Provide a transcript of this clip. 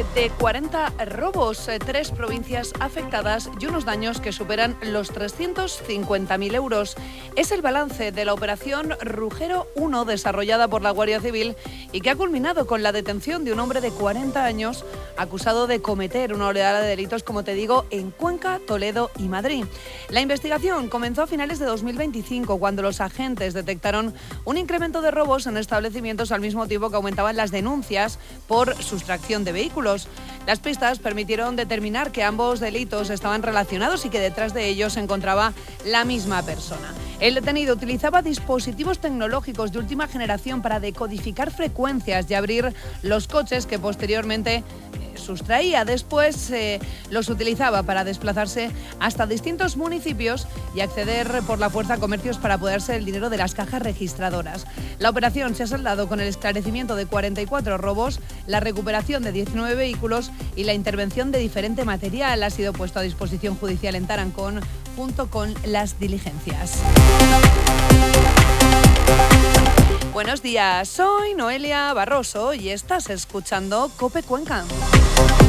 De 40 robos, 3 provincias afectadas y unos daños que superan los 350.000 euros. Es el balance de la operación Rugero 1 desarrollada por la Guardia Civil y que ha culminado con la detención de un hombre de 40 años acusado de cometer una oleada de delitos, como te digo, en Cuenca, Toledo y Madrid. La investigación comenzó a finales de 2025, cuando los agentes detectaron un incremento de robos en establecimientos al mismo tiempo que aumentaban las denuncias por sustracción de vehículos. Las pistas permitieron determinar que ambos delitos estaban relacionados y que detrás de ellos se encontraba la misma persona. El detenido utilizaba dispositivos tecnológicos de última generación para decodificar frecuencias y abrir los coches que posteriormente sustraía. Después los utilizaba para desplazarse hasta distintos municipios y acceder por la fuerza a comercios para apoderarse del dinero de las cajas registradoras. La operación se ha saldado con el esclarecimiento de 44 robos, la recuperación de 19 vehículos y la intervención de diferente material. Ha sido puesto a disposición judicial en Tarancón junto con las diligencias. Buenos días, soy Noelia Barroso y estás escuchando COPE Cuenca.